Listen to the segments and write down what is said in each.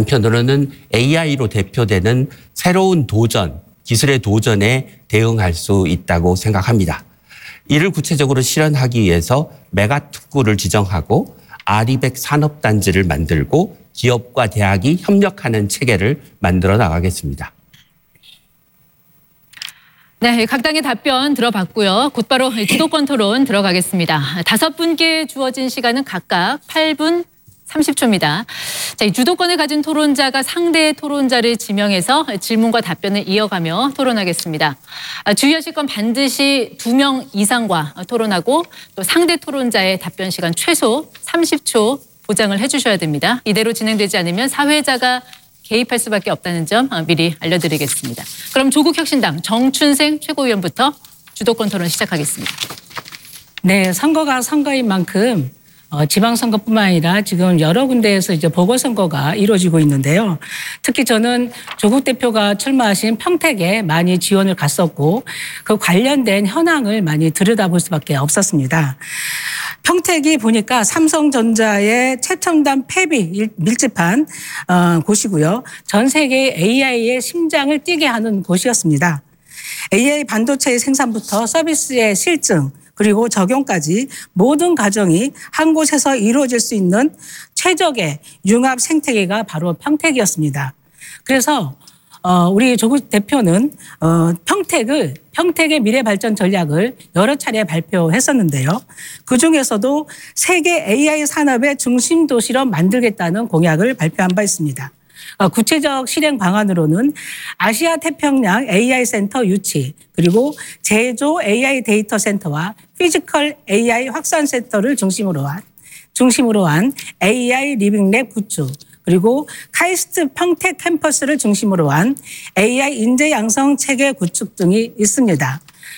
한편으로는 AI로 대표되는 새로운 도전, 기술의 도전에 대응할 수 있다고 생각합니다. 이를 구체적으로 실현하기 위해서 메가특구를 지정하고 R200 산업단지를 만들고 기업과 대학이 협력하는 체계를 만들어 나가겠습니다. 네, 각 당의 답변 들어봤고요. 곧바로 주도권 토론 들어가겠습니다. 5분께 주어진 시간은 각각 8분 30초입니다. 자, 이 주도권을 가진 토론자가 상대 토론자를 지명해서 질문과 답변을 이어가며 토론하겠습니다. 주의하실 건 반드시 2명 이상과 토론하고 또 상대 토론자의 답변 시간 최소 30초 보장을 해주셔야 됩니다. 이대로 진행되지 않으면 사회자가 개입할 수밖에 없다는 점 미리 알려드리겠습니다. 그럼 조국혁신당 정춘생 최고위원부터 주도권 토론 시작하겠습니다. 네, 선거가 선거인 만큼 지방선거뿐만 아니라 지금 여러 군데에서 이제 보궐선거가 이루어지고 있는데요. 특히 저는 조국 대표가 출마하신 평택에 많이 지원을 갔었고 그 관련된 현황을 많이 들여다볼 수밖에 없었습니다. 평택이 보니까 삼성전자의 최첨단 팹이 밀집한 곳이고요. 전 세계 AI의 심장을 뛰게 하는 곳이었습니다. AI 반도체의 생산부터 서비스의 실증 그리고 적용까지 모든 과정이 한 곳에서 이루어질 수 있는 최적의 융합 생태계가 바로 평택이었습니다. 그래서 우리 조국 대표는 평택의 미래 발전 전략을 여러 차례 발표했었는데요. 그중에서도 세계 AI 산업의 중심 도시로 만들겠다는 공약을 발표한 바 있습니다. 구체적 실행 방안으로는 아시아 태평양 AI 센터 유치, 그리고 제조 AI 데이터 센터와 피지컬 AI 확산 센터를 중심으로 한 AI 리빙랩 구축, 그리고 카이스트 평택 캠퍼스를 중심으로 한 AI 인재 양성 체계 구축 등이 있습니다.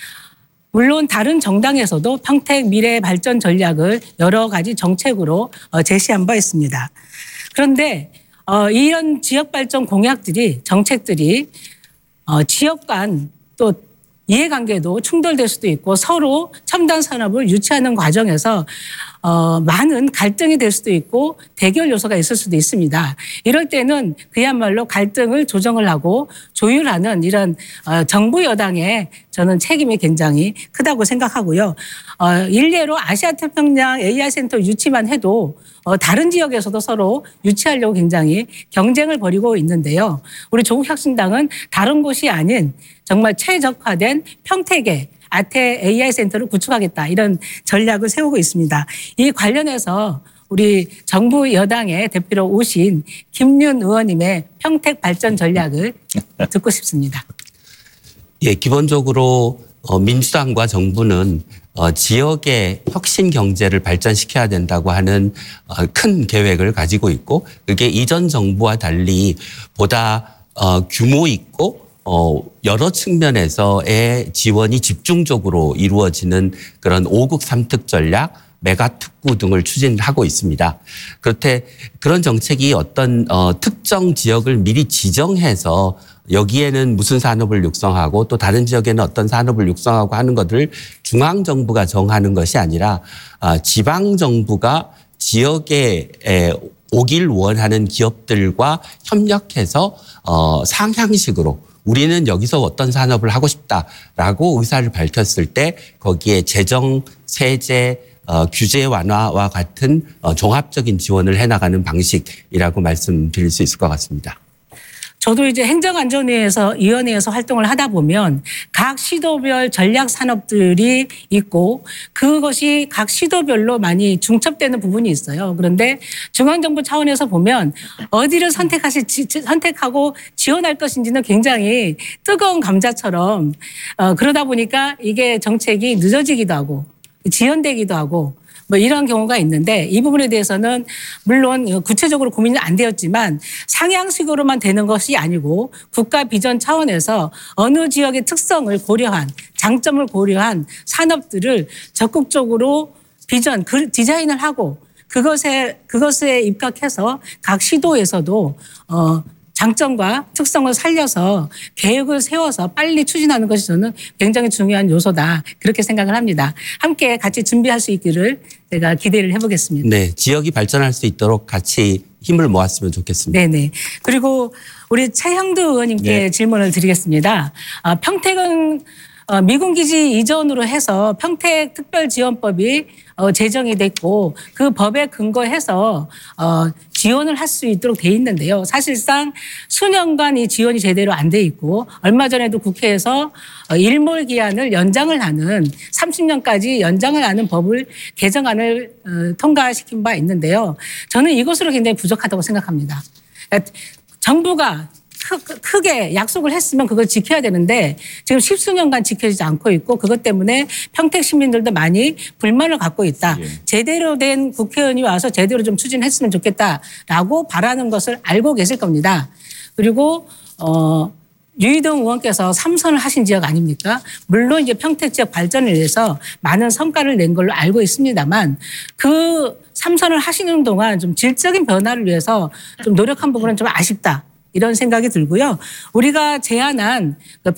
물론 다른 정당에서도 평택 미래 발전 전략을 여러 가지 정책으로 제시한 바 있습니다. 그런데 이런 지역 발전 공약들이 정책들이 지역 간 또 이해관계도 충돌될 수도 있고 서로 첨단 산업을 유치하는 과정에서 많은 갈등이 될 수도 있고 대결 요소가 있을 수도 있습니다. 이럴 때는 그야말로 갈등을 조정을 하고 조율하는 이런 정부 여당의 저는 책임이 굉장히 크다고 생각하고요. 일례로 아시아 태평양 AI 센터 유치만 해도 다른 지역에서도 서로 유치하려고 굉장히 경쟁을 벌이고 있는데요. 우리 조국혁신당은 다른 곳이 아닌 정말 최적화된 평택에 아태 AI 센터를 구축하겠다 이런 전략을 세우고 있습니다. 이 관련해서 우리 정부 여당의 대표로 오신 김윤 의원님의 평택 발전 전략을 듣고 싶습니다. 예, 기본적으로 민주당과 정부는 지역의 혁신 경제를 발전시켜야 된다고 하는 큰 계획을 가지고 있고 그게 이전 정부와 달리 보다 규모 있고 여러 측면에서의 지원이 집중적으로 이루어지는 그런 5국 3특 전략, 메가특구 등을 추진하고 있습니다. 그렇게 그런 정책이 어떤 특정 지역을 미리 지정해서 여기에는 무슨 산업을 육성하고 또 다른 지역에는 어떤 산업을 육성하고 하는 것을 중앙정부가 정하는 것이 아니라 지방정부가 지역에 오길 원하는 기업들과 협력해서 상향식으로 우리는 여기서 어떤 산업을 하고 싶다라고 의사를 밝혔을 때 거기에 재정, 세제, 규제 완화와 같은 종합적인 지원을 해나가는 방식이라고 말씀드릴 수 있을 것 같습니다. 저도 이제 행정안전위원회에서 활동을 하다 보면 각 시도별 전략 산업들이 있고 그것이 각 시도별로 많이 중첩되는 부분이 있어요. 그런데 중앙정부 차원에서 보면 어디를 선택하고 지원할 것인지는 굉장히 뜨거운 감자처럼 그러다 보니까 이게 정책이 늦어지기도 하고 지연되기도 하고 뭐 이런 경우가 있는데 이 부분에 대해서는 물론 구체적으로 고민은 안 되었지만 상향식으로만 되는 것이 아니고 국가 비전 차원에서 어느 지역의 특성을 고려한 장점을 고려한 산업들을 적극적으로 비전, 디자인을 하고 그것에 입각해서 각 시도에서도 장점과 특성을 살려서 계획을 세워서 빨리 추진하는 것이 저는 굉장히 중요한 요소다. 그렇게 생각을 합니다. 함께 같이 준비할 수 있기를 제가 기대를 해보겠습니다. 네, 지역이 발전할 수 있도록 같이 힘을 모았으면 좋겠습니다. 네네. 그리고 우리 최형두 의원님께 네. 질문을 드리겠습니다. 평택은 미군기지 이전으로 해서 평택특별지원법이 제정이 됐고 그 법에 근거해서 지원을 할 수 있도록 돼 있는데요. 사실상 수년간 이 지원이 제대로 안 돼 있고 얼마 전에도 국회에서 일몰 기한을 연장을 하는 30년까지 연장을 하는 법을 개정안을 통과시킨 바 있는데요. 저는 이것으로 굉장히 부족하다고 생각합니다. 그러니까 정부가 크게 약속을 했으면 그걸 지켜야 되는데 지금 십수년간 지켜지지 않고 있고 그것 때문에 평택 시민들도 많이 불만을 갖고 있다. 예. 제대로 된 국회의원이 와서 제대로 좀 추진했으면 좋겠다라고 바라는 것을 알고 계실 겁니다. 그리고 유이동 의원께서 3선을 하신 지역 아닙니까? 물론 이제 평택 지역 발전을 위해서 많은 성과를 낸 걸로 알고 있습니다만 그 3선을 하시는 동안 좀 질적인 변화를 위해서 좀 노력한 부분은 좀 아쉽다. 이런 생각이 들고요. 우리가 제안한 그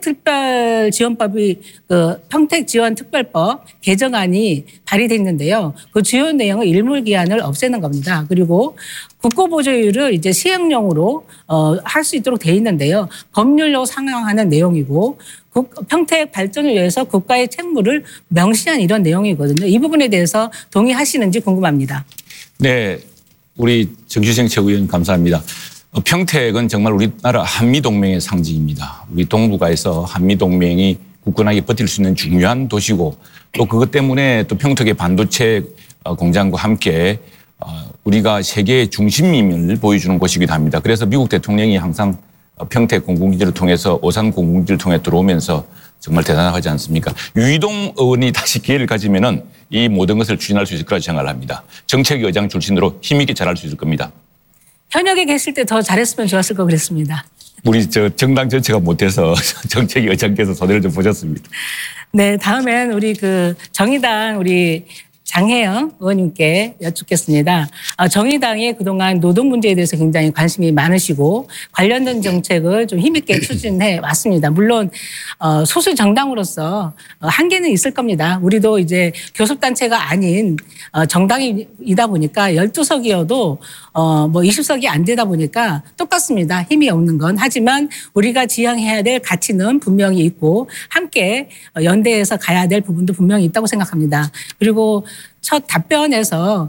평택특별지원법이 그 평택지원특별법 개정안이 발의됐는데요. 그 주요 내용은 일몰기한을 없애는 겁니다. 그리고 국고보조율을 이제 시행령으로 할 수 있도록 돼 있는데요. 법률로 상향하는 내용이고 평택 발전을 위해서 국가의 책무를 명시한 이런 내용이거든요. 이 부분에 대해서 동의하시는지 궁금합니다. 네, 우리 정주생 최고위원 감사합니다. 평택은 정말 우리나라 한미동맹의 상징입니다. 우리 동북아에서 한미동맹이 굳건하게 버틸 수 있는 중요한 도시고 또 그것 때문에 또 평택의 반도체 공장과 함께 우리가 세계의 중심임을 보여주는 곳이기도 합니다. 그래서 미국 대통령이 항상 평택 공군기지를 통해서 오산 공군기지를 통해 들어오면서 정말 대단하지 않습니까? 유이동 의원이 다시 기회를 가지면은 이 모든 것을 추진할 수 있을 거라 생각을 합니다. 정책 의장 출신으로 힘있게 잘할 수 있을 겁니다. 현역에 계실 때 더 잘했으면 좋았을 거 그랬습니다. 우리 정당 전체가 못해서 정책위 의장께서 손해를 좀 보셨습니다. 네, 다음엔 우리 정의당 우리 장혜영 의원님께 여쭙겠습니다. 정의당이 그동안 노동 문제에 대해서 굉장히 관심이 많으시고 관련된 정책을 좀 힘있게 추진해 왔습니다. 물론 소수 정당으로서 한계는 있을 겁니다. 우리도 이제 교섭단체가 아닌 정당이다 보니까 12석이어도 20석이 안 되다 보니까 똑같습니다. 힘이 없는 건. 하지만 우리가 지향해야 될 가치는 분명히 있고 함께 연대해서 가야 될 부분도 분명히 있다고 생각합니다. 그리고 첫 답변에서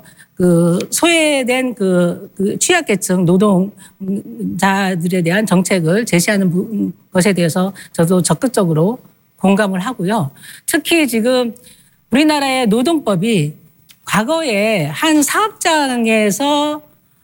소외된 취약계층 노동자들에 대한 정책을 제시하는 것에 대해서 저도 적극적으로 공감을 하고요. 특히 지금 우리나라의 노동법이 과거에 한 사업장에서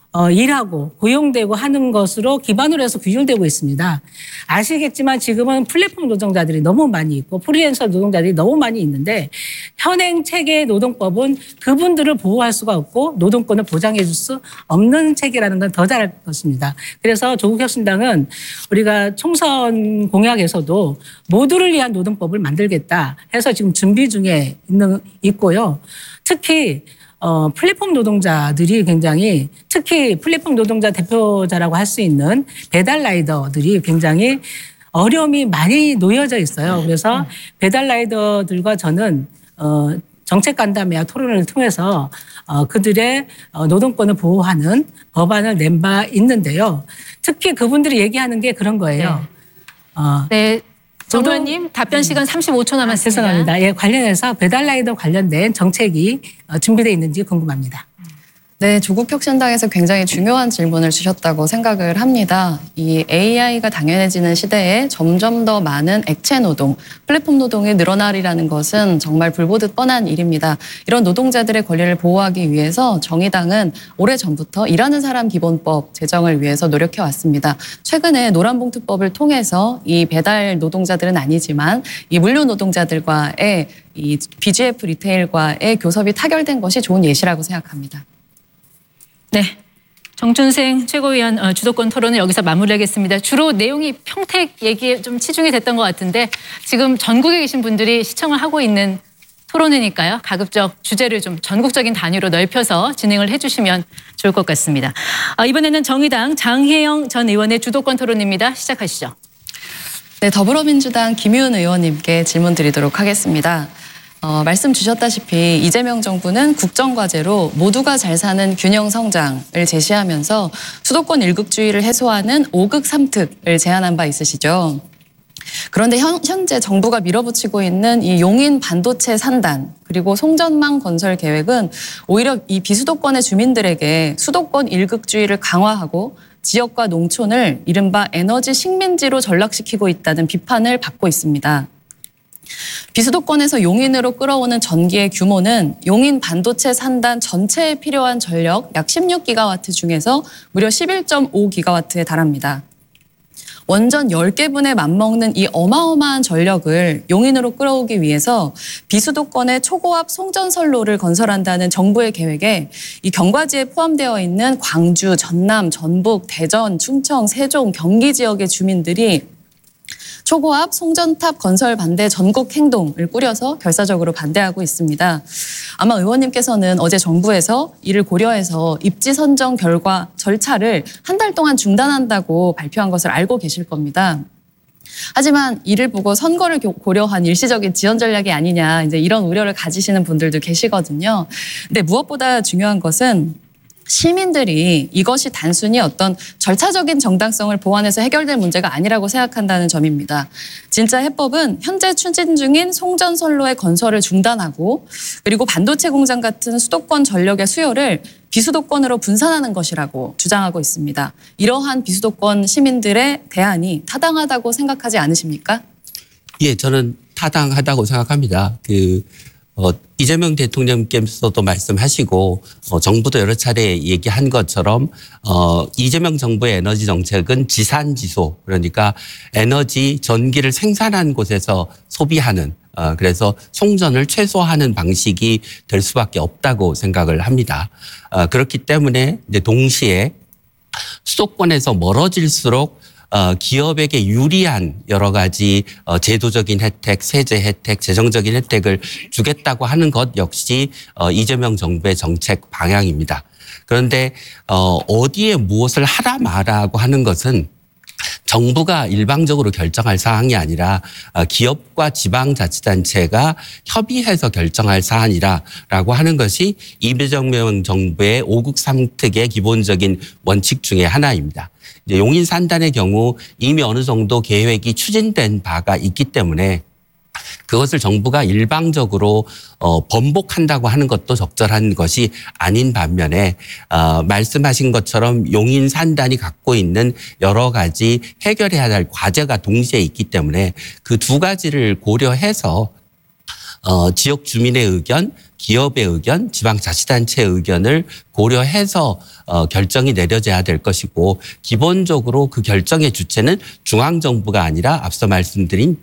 일하고 고용되고 하는 것으로 기반으로 해서 규율되고 있습니다. 아시겠지만 지금은 플랫폼 노동자들이 너무 많이 있고 프리랜서 노동자들이 너무 많이 있는데 현행 체계의 노동법은 그분들을 보호할 수가 없고 노동권을 보장해 줄 수 없는 체계라는 건 더 잘할 것입니다. 그래서 조국혁신당은 우리가 총선 공약에서도 모두를 위한 노동법을 만들겠다 해서 지금 준비 중에 있고요. 특히 플랫폼 노동자들이 굉장히 특히 플랫폼 노동자 대표자라고 할 수 있는 배달 라이더들이 굉장히 어려움이 많이 놓여져 있어요. 그래서 배달 라이더들과 저는 정책 간담회와 토론을 통해서 그들의 노동권을 보호하는 법안을 낸 바 있는데요. 특히 그분들이 얘기하는 게 그런 거예요. 네. 정 의원님 답변 시간 35초 남았습니다. 죄송합니다. 예, 관련해서 배달 라이더 관련된 정책이 준비되어 있는지 궁금합니다. 네, 조국혁신당에서 굉장히 중요한 질문을 주셨다고 생각을 합니다. 이 AI가 당연해지는 시대에 점점 더 많은 액체 노동, 플랫폼 노동이 늘어나리라는 것은 정말 불보듯 뻔한 일입니다. 이런 노동자들의 권리를 보호하기 위해서 정의당은 오래전부터 일하는 사람 기본법 제정을 위해서 노력해왔습니다. 최근에 노란봉투법을 통해서 이 배달 노동자들은 아니지만 이 물류 노동자들과의 이 BGF 리테일과의 교섭이 타결된 것이 좋은 예시라고 생각합니다. 네. 정춘생 최고위원 주도권 토론을 여기서 마무리하겠습니다. 주로 내용이 평택 얘기에 좀 치중이 됐던 것 같은데 지금 전국에 계신 분들이 시청을 하고 있는 토론이니까요. 가급적 주제를 좀 전국적인 단위로 넓혀서 진행을 해주시면 좋을 것 같습니다. 이번에는 정의당 장혜영 전 의원의 주도권 토론입니다. 시작하시죠. 네, 더불어민주당 김윤 의원님께 질문 드리도록 하겠습니다. 말씀 주셨다시피 이재명 정부는 국정과제로 모두가 잘 사는 균형 성장을 제시하면서 수도권 일극주의를 해소하는 5극 3특을 제안한 바 있으시죠. 그런데 현재 정부가 밀어붙이고 있는 이 용인 반도체 산단 그리고 송전망 건설 계획은 오히려 이 비수도권의 주민들에게 수도권 일극주의를 강화하고 지역과 농촌을 이른바 에너지 식민지로 전락시키고 있다는 비판을 받고 있습니다. 비수도권에서 용인으로 끌어오는 전기의 규모는 용인 반도체 산단 전체에 필요한 전력 약 16기가와트 중에서 무려 11.5기가와트에 달합니다. 원전 10개분에 맞먹는 이 어마어마한 전력을 용인으로 끌어오기 위해서 비수도권의 초고압 송전선로를 건설한다는 정부의 계획에 이 경과지에 포함되어 있는 광주, 전남, 전북, 대전, 충청, 세종, 경기 지역의 주민들이 초고압 송전탑 건설 반대 전국 행동을 꾸려서 결사적으로 반대하고 있습니다. 아마 의원님께서는 어제 정부에서 이를 고려해서 입지 선정 결과 절차를 한 달 동안 중단한다고 발표한 것을 알고 계실 겁니다. 하지만 이를 보고 선거를 고려한 일시적인 지원 전략이 아니냐 이제 이런 우려를 가지시는 분들도 계시거든요. 근데 무엇보다 중요한 것은 시민들이 이것이 단순히 어떤 절차적인 정당성을 보완해서 해결될 문제가 아니라고 생각한다는 점입니다. 진짜 해법은 현재 추진 중인 송전선로의 건설을 중단하고 그리고 반도체 공장 같은 수도권 전력의 수요를 비수도권으로 분산하는 것이라고 주장하고 있습니다. 이러한 비수도권 시민들의 대안이 타당하다고 생각하지 않으십니까? 예, 저는 타당하다고 생각합니다. 이재명 대통령께서도 말씀하시고 정부도 여러 차례 얘기한 것처럼 이재명 정부의 에너지 정책은 지산지소 그러니까 에너지 전기를 생산한 곳에서 소비하는 그래서 송전을 최소화하는 방식이 될 수밖에 없다고 생각을 합니다. 그렇기 때문에 이제 동시에 수도권에서 멀어질수록 기업에게 유리한 여러 가지 제도적인 혜택, 세제 혜택, 재정적인 혜택을 주겠다고 하는 것 역시 이재명 정부의 정책 방향입니다. 그런데 어디에 무엇을 하라 마라고 하는 것은 정부가 일방적으로 결정할 사항이 아니라 기업과 지방자치단체가 협의해서 결정할 사안이라고 하는 것이 이재명 정부의 5극 3특의 기본적인 원칙 중에 하나입니다. 이제 용인 산단의 경우 이미 어느 정도 계획이 추진된 바가 있기 때문에 그것을 정부가 일방적으로 번복한다고 하는 것도 적절한 것이 아닌 반면에 말씀하신 것처럼 용인 산단이 갖고 있는 여러 가지 해결해야 할 과제가 동시에 있기 때문에 그 두 가지를 고려해서 지역 주민의 의견, 기업의 의견, 지방자치단체의 의견을 고려해서 결정이 내려져야 될 것이고 기본적으로 그 결정의 주체는 중앙정부가 아니라 앞서 말씀드린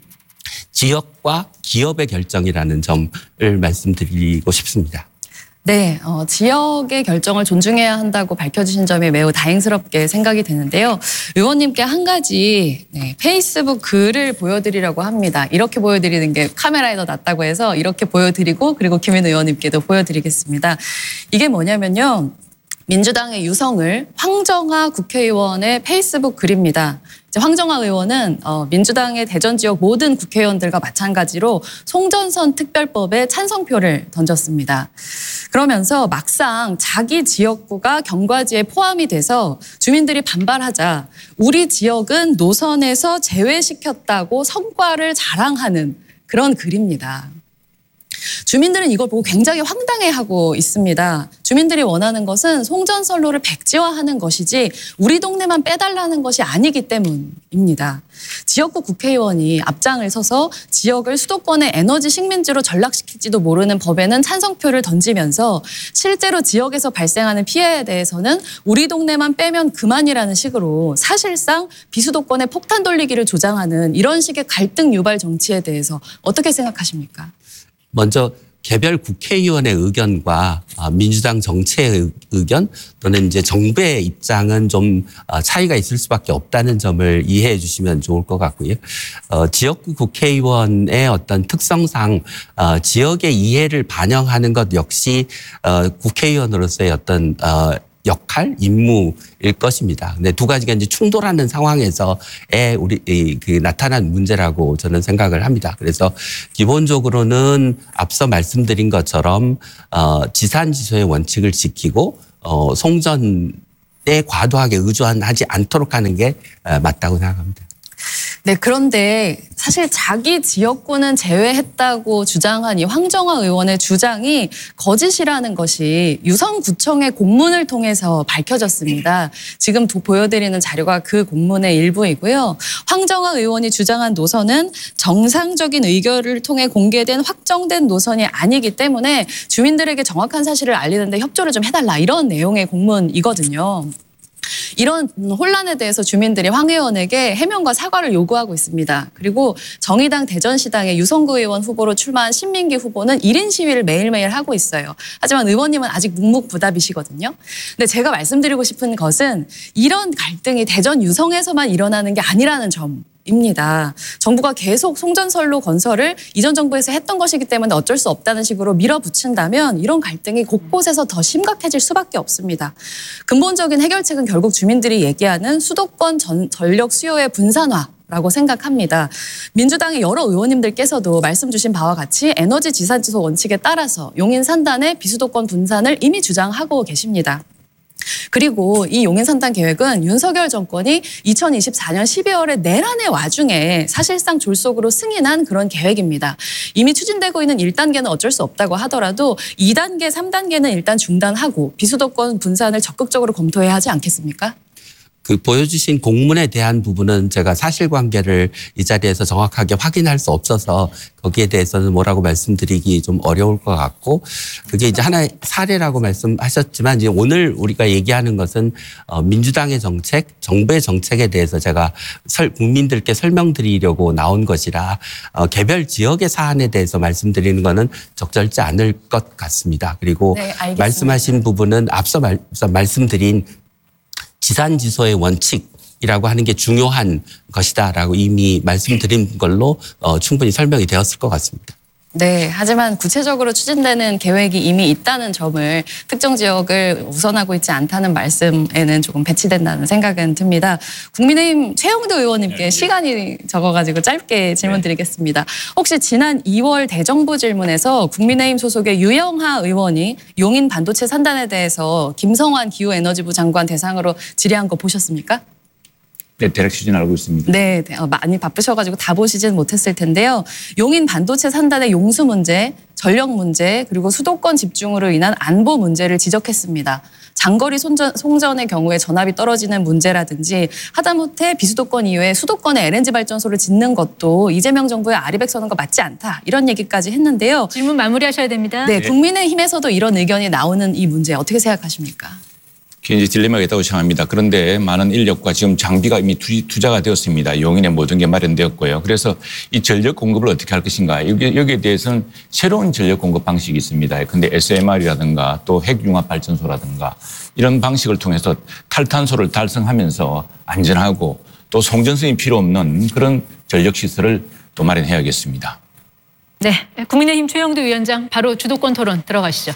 지역과 기업의 결정이라는 점을 말씀드리고 싶습니다. 네, 지역의 결정을 존중해야 한다고 밝혀주신 점이 매우 다행스럽게 생각이 되는데요. 의원님께 한 가지 페이스북 글을 보여드리려고 합니다. 이렇게 보여드리는 게 카메라에 더 낫다고 해서 이렇게 보여드리고 그리고 김인우 의원님께도 보여드리겠습니다. 이게 뭐냐면요. 민주당의 유성을 황정아 국회의원의 페이스북 글입니다. 황정아 의원은 민주당의 대전 지역 모든 국회의원들과 마찬가지로 송전선 특별법에 찬성표를 던졌습니다. 그러면서 막상 자기 지역구가 경과지에 포함이 돼서 주민들이 반발하자 우리 지역은 노선에서 제외시켰다고 성과를 자랑하는 그런 글입니다. 주민들은 이걸 보고 굉장히 황당해하고 있습니다. 주민들이 원하는 것은 송전선로를 백지화하는 것이지 우리 동네만 빼달라는 것이 아니기 때문입니다. 지역구 국회의원이 앞장을 서서 지역을 수도권의 에너지 식민지로 전락시킬지도 모르는 법에는 찬성표를 던지면서 실제로 지역에서 발생하는 피해에 대해서는 우리 동네만 빼면 그만이라는 식으로 사실상 비수도권의 폭탄 돌리기를 조장하는 이런 식의 갈등 유발 정치에 대해서 어떻게 생각하십니까? 먼저 개별 국회의원의 의견과 민주당 정체의 의견 또는 이제 정부의 입장은 좀 차이가 있을 수밖에 없다는 점을 이해해 주시면 좋을 것 같고요. 지역구 국회의원의 어떤 특성상 지역의 이해를 반영하는 것 역시 국회의원으로서의 어떤 역할, 임무일 것입니다. 근데 두 가지가 이제 충돌하는 상황에서의 나타난 문제라고 저는 생각을 합니다. 그래서 기본적으로는 앞서 말씀드린 것처럼 지산지소의 원칙을 지키고 송전에 과도하게 의존하지 않도록 하는 게 맞다고 생각합니다. 네, 그런데 사실 자기 지역구는 제외했다고 주장한 이 황정화 의원의 주장이 거짓이라는 것이 유성구청의 공문을 통해서 밝혀졌습니다. 지금 보여드리는 자료가 그 공문의 일부이고요. 황정화 의원이 주장한 노선은 정상적인 의결을 통해 공개된 확정된 노선이 아니기 때문에 주민들에게 정확한 사실을 알리는데 협조를 좀 해달라, 이런 내용의 공문이거든요. 이런 혼란에 대해서 주민들이 황 의원에게 해명과 사과를 요구하고 있습니다. 그리고 정의당 대전시당의 유성구 의원 후보로 출마한 신민기 후보는 1인 시위를 매일매일 하고 있어요. 하지만 의원님은 아직 묵묵부답이시거든요. 근데 제가 말씀드리고 싶은 것은 이런 갈등이 대전 유성에서만 일어나는 게 아니라는 점. 입니다. 정부가 계속 송전선로 건설을 이전 정부에서 했던 것이기 때문에 어쩔 수 없다는 식으로 밀어붙인다면 이런 갈등이 곳곳에서 더 심각해질 수밖에 없습니다. 근본적인 해결책은 결국 주민들이 얘기하는 수도권 전력 수요의 분산화라고 생각합니다. 민주당의 여러 의원님들께서도 말씀 주신 바와 같이 에너지 지산지소 원칙에 따라서 용인 산단의 비수도권 분산을 이미 주장하고 계십니다. 그리고 이 용인 산단 계획은 윤석열 정권이 2024년 12월에 내란의 와중에 사실상 졸속으로 승인한 그런 계획입니다. 이미 추진되고 있는 1단계는 어쩔 수 없다고 하더라도 2단계, 3단계는 일단 중단하고 비수도권 분산을 적극적으로 검토해야 하지 않겠습니까? 보여주신 공문에 대한 부분은 제가 사실관계를 이 자리에서 정확하게 확인할 수 없어서 거기에 대해서는 뭐라고 말씀드리기 좀 어려울 것 같고, 그게 이제 하나의 사례라고 말씀하셨지만 이제 오늘 우리가 얘기하는 것은 민주당의 정책, 정부의 정책에 대해서 제가 국민들께 설명드리려고 나온 것이라 개별 지역의 사안에 대해서 말씀드리는 거는 적절치 않을 것 같습니다. 그리고 네, 알겠습니다. 말씀하신 부분은 앞서 말씀드린 지산지소의 원칙이라고 하는 게 중요한 것이다라고 이미 말씀드린 걸로 충분히 설명이 되었을 것 같습니다. 네, 하지만 구체적으로 추진되는 계획이 이미 있다는 점을 특정 지역을 우선하고 있지 않다는 말씀에는 조금 배치된다는 생각은 듭니다. 국민의힘 최영두 의원님께 시간이 적어가지고 짧게 질문 드리겠습니다. 혹시 지난 2월 대정부 질문에서 국민의힘 소속의 유영하 의원이 용인 반도체 산단에 대해서 김성환 기후에너지부 장관 대상으로 질의한 거 보셨습니까? 네, 대략 시즌 알고 있습니다. 네, 많이 바쁘셔가지고 다 보시진 못했을 텐데요. 용인 반도체 산단의 용수 문제, 전력 문제, 그리고 수도권 집중으로 인한 안보 문제를 지적했습니다. 장거리 송전의 경우에 전압이 떨어지는 문제라든지 하다못해 비수도권 이외에 수도권에 LNG 발전소를 짓는 것도 이재명 정부의 아리백 서는 거 맞지 않다, 이런 얘기까지 했는데요. 질문 마무리하셔야 됩니다. 네, 국민의힘에서도 이런 의견이 나오는 이 문제 어떻게 생각하십니까? 굉장히 딜레마가 있다고 생각합니다. 그런데 많은 인력과 지금 장비가 이미 투자가 되었습니다. 용인에 모든 게 마련되었고요. 그래서 이 전력 공급을 어떻게 할 것인가, 여기에 대해서는 새로운 전력 공급 방식이 있습니다. 그런데 SMR이라든가 또 핵융합 발전소라든가 이런 방식을 통해서 탈탄소를 달성하면서 안전하고 또 송전성이 필요 없는 그런 전력 시설을 또 마련해야겠습니다. 네, 국민의힘 최영두 위원장 바로 주도권 토론 들어가시죠.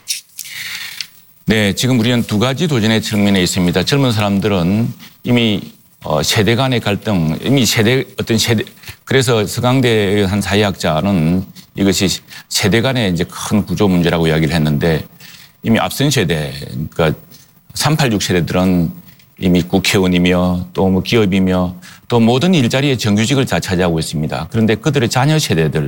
네, 지금 우리는 두 가지 도전의 측면에 있습니다. 젊은 사람들은 이미 세대 간의 갈등, 이미 그래서 서강대의 한 사회학자는 이것이 세대 간의 이제 큰 구조 문제라고 이야기를 했는데, 이미 앞선 세대, 그러니까 386 세대들은 이미 국회의원이며 또 뭐 기업이며 또 모든 일자리의 정규직을 다 차지하고 있습니다. 그런데 그들의 자녀 세대들은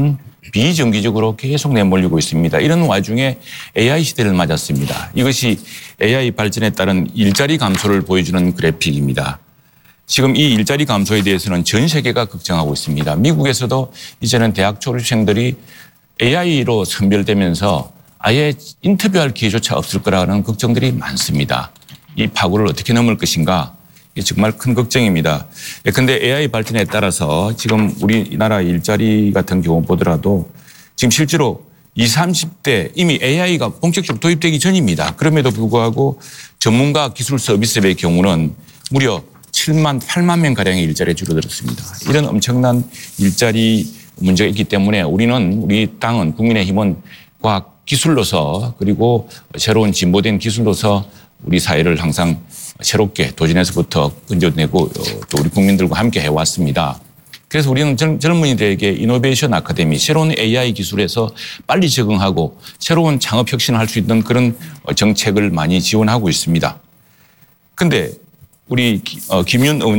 비정규직으로 계속 내몰리고 있습니다. 이런 와중에 AI 시대를 맞았습니다. 이것이 AI 발전에 따른 일자리 감소를 보여주는 그래픽입니다. 지금 이 일자리 감소에 대해서는 전 세계가 걱정하고 있습니다. 미국에서도 이제는 대학 졸업생들이 AI로 선별되면서 아예 인터뷰할 기회조차 없을 거라는 걱정들이 많습니다. 이 파고를 어떻게 넘을 것인가? 이게 정말 큰 걱정입니다. 그런데 AI 발전에 따라서 지금 우리나라 일자리 같은 경우 보더라도 지금 실제로 20, 30대 이미 AI가 본격적으로 도입되기 전입니다. 그럼에도 불구하고 전문가 기술 서비스의 경우는 무려 7만, 8만 명가량의 일자리가 줄어들었습니다. 이런 엄청난 일자리 문제가 있기 때문에 우리 당은, 국민의힘은 과학 기술로서 그리고 새로운 진보된 기술로서 우리 사회를 항상 새롭게 도전에서부터 건져내고 또 우리 국민들과 함께 해왔습니다. 그래서 우리는 젊은이들에게 이노베이션 아카데미, 새로운 AI 기술에서 빨리 적응하고 새로운 창업 혁신을 할 수 있는 그런 정책을 많이 지원하고 있습니다. 근데 우리 김윤 의원